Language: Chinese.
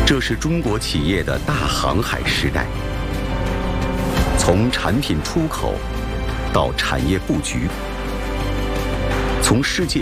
这是中国企业的大航海时代，从产品出口到产业布局，从世界